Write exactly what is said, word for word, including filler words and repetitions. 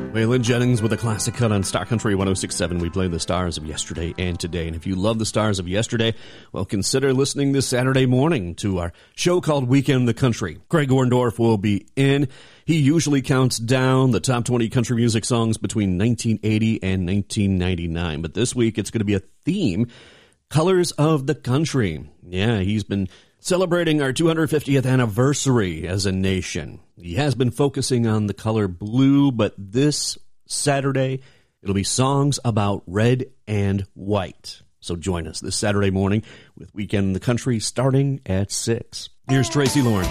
Waylon Jennings with a classic cut on Star Country one oh six point seven. We play the stars of yesterday and today. And if you love the stars of yesterday, well, consider listening this Saturday morning to our show called Weekend in the Country. Craig Orndorff will be in. He usually counts down the top twenty country music songs between nineteen eighty and nineteen ninety-nine. But this week, it's going to be a theme, Colors of the Country. Yeah, he's been celebrating our two hundred fiftieth anniversary as a nation. He has been focusing on the color blue, but this Saturday, it'll be songs about red and white. So join us this Saturday morning with Weekend in the Country starting at six. Here's Tracy Lawrence.